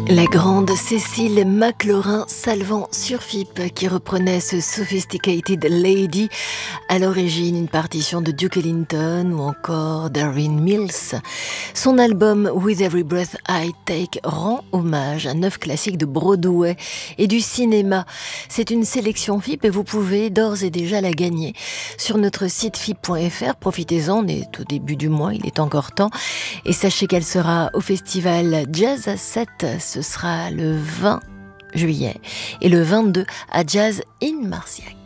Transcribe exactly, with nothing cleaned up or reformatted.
La grande Cécile McLaurin-Salvant sur F I P qui reprenait ce Sophisticated Lady, à l'origine une partition de Duke Ellington ou encore Darwin Mills. Son album With Every Breath I Take rend hommage à neuf classiques de Broadway et du cinéma. C'est une sélection F I P et vous pouvez d'ores et déjà la gagner. Sur notre site F I P point F R, profitez-en, on est au début du mois, il est encore temps. Et sachez qu'elle sera au festival Jazz à sept. Ce sera le vingt juillet et le vingt-deux à Jazz in Marciac.